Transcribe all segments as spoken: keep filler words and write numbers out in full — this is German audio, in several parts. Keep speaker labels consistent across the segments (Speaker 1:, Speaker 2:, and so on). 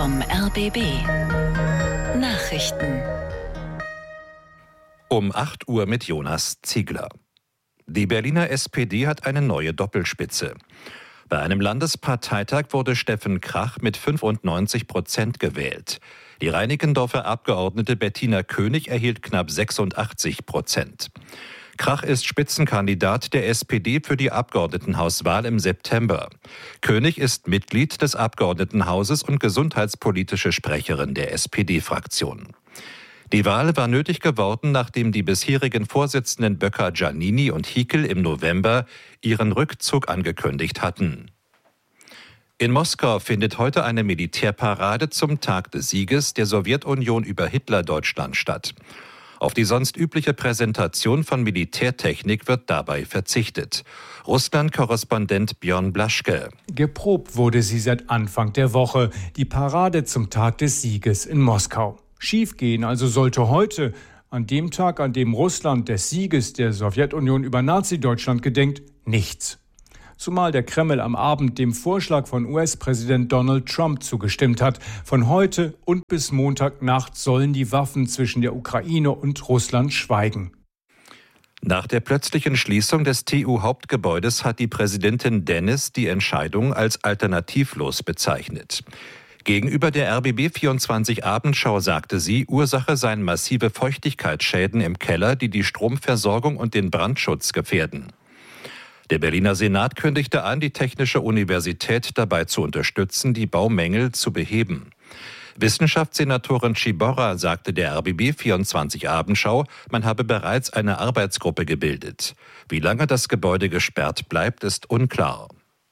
Speaker 1: vom R B B. Nachrichten.
Speaker 2: Um acht Uhr mit Jonas Ziegler. Die Berliner S P D hat eine neue Doppelspitze. Bei einem Landesparteitag wurde Steffen Krach mit fünfundneunzig Prozent gewählt. Die Reinickendorfer Abgeordnete Bettina König erhielt knapp sechsundachtzig Prozent. Krach ist Spitzenkandidat der S P D für die Abgeordnetenhauswahl im September. König ist Mitglied des Abgeordnetenhauses und gesundheitspolitische Sprecherin der S P D-Fraktion. Die Wahl war nötig geworden, nachdem die bisherigen Vorsitzenden Böcker, Giannini und Hickel im November ihren Rückzug angekündigt hatten. In Moskau findet heute eine Militärparade zum Tag des Sieges der Sowjetunion über Hitlerdeutschland statt. Auf die sonst übliche Präsentation von Militärtechnik wird dabei verzichtet. Russland-Korrespondent Björn Blaschke.
Speaker 3: Geprobt wurde sie seit Anfang der Woche, die Parade zum Tag des Sieges in Moskau. Schiefgehen also sollte heute, an dem Tag, an dem Russland des Sieges der Sowjetunion über Nazi-Deutschland gedenkt, nichts. Zumal der Kreml am Abend dem Vorschlag von U S-Präsident Donald Trump zugestimmt hat. Von heute und bis Montagnacht sollen die Waffen zwischen der Ukraine und Russland schweigen.
Speaker 2: Nach der plötzlichen Schließung des T U-Hauptgebäudes hat die Präsidentin Dennis die Entscheidung als alternativlos bezeichnet. Gegenüber der R B B vierundzwanzig Abendschau sagte sie, Ursache seien massive Feuchtigkeitsschäden im Keller, die die Stromversorgung und den Brandschutz gefährden. Der Berliner Senat kündigte an, die Technische Universität dabei zu unterstützen, die Baumängel zu beheben. Wissenschaftssenatorin Tschiborra sagte der R B B vierundzwanzig Abendschau, man habe bereits eine Arbeitsgruppe gebildet. Wie lange das Gebäude gesperrt bleibt, ist unklar.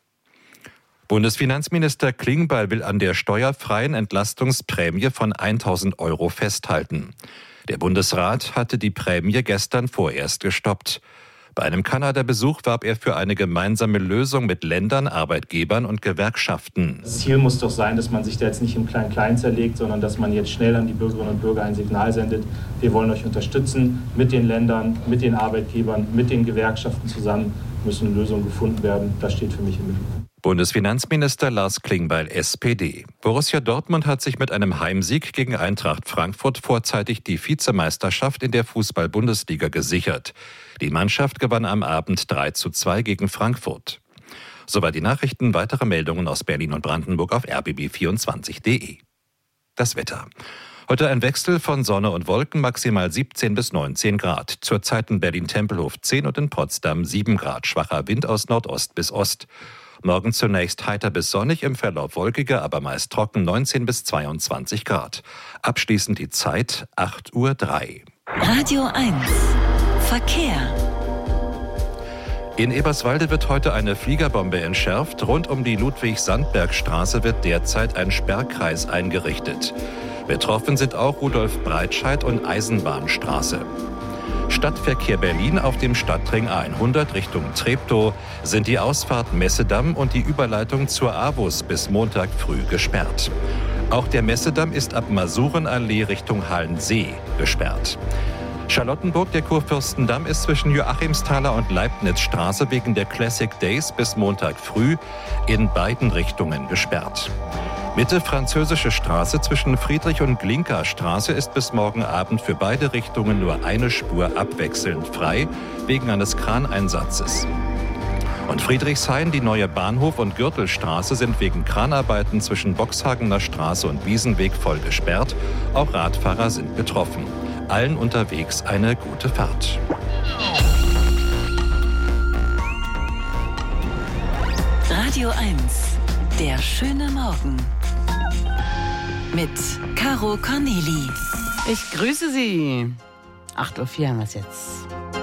Speaker 2: Bundesfinanzminister Klingbeil will an der steuerfreien Entlastungsprämie von tausend Euro festhalten. Der Bundesrat hatte die Prämie gestern vorerst gestoppt. Bei einem Kanada-Besuch warb er für eine gemeinsame Lösung mit Ländern, Arbeitgebern und Gewerkschaften.
Speaker 4: Das Ziel muss doch sein, dass man sich da jetzt nicht im Klein-Klein zerlegt, sondern dass man jetzt schnell an die Bürgerinnen und Bürger ein Signal sendet. Wir wollen euch unterstützen mit den Ländern, mit den Arbeitgebern, mit den Gewerkschaften zusammen müssen Lösungen gefunden werden. Das steht für mich im Mittelpunkt.
Speaker 2: Bundesfinanzminister Lars Klingbeil, S P D. Borussia Dortmund hat sich mit einem Heimsieg gegen Eintracht Frankfurt vorzeitig die Vizemeisterschaft in der Fußball-Bundesliga gesichert. Die Mannschaft gewann am Abend drei zu zwei gegen Frankfurt. Soweit die Nachrichten, weitere Meldungen aus Berlin und Brandenburg auf r b b vierundzwanzig punkt de. Das Wetter. Heute ein Wechsel von Sonne und Wolken, maximal siebzehn bis neunzehn Grad. Zurzeit in Berlin-Tempelhof zehn und in Potsdam sieben Grad. Schwacher Wind aus Nordost bis Ost. Morgen zunächst heiter bis sonnig, im Verlauf wolkiger, aber meist trocken, neunzehn bis zweiundzwanzig Grad. Abschließend die Zeit acht Uhr drei.
Speaker 1: Radio eins. Verkehr.
Speaker 2: In Eberswalde wird heute eine Fliegerbombe entschärft. Rund um die Ludwig-Sandberg-Straße wird derzeit ein Sperrkreis eingerichtet. Betroffen sind auch Rudolf Breitscheid und Eisenbahnstraße. Stadtverkehr Berlin auf dem Stadtring A hundert Richtung Treptow sind die Ausfahrt Messedamm und die Überleitung zur AWUS bis Montag früh gesperrt. Auch der Messedamm ist ab Masurenallee Richtung Hallensee gesperrt. Charlottenburg, der Kurfürstendamm, ist zwischen Joachimsthaler und Leibnizstraße wegen der Classic Days bis Montag früh in beiden Richtungen gesperrt. Mitte Französische Straße zwischen Friedrich- und Glinka-Straße ist bis morgen Abend für beide Richtungen nur eine Spur abwechselnd frei, wegen eines Kraneinsatzes. Und Friedrichshain, die neue Bahnhof- und Gürtelstraße sind wegen Kranarbeiten zwischen Boxhagener Straße und Wiesenweg voll gesperrt. Auch Radfahrer sind betroffen. Allen unterwegs eine gute Fahrt.
Speaker 1: Radio eins. Der schöne Morgen. Mit Caro Corneli.
Speaker 5: Ich grüße Sie. acht Uhr vier haben wir es jetzt.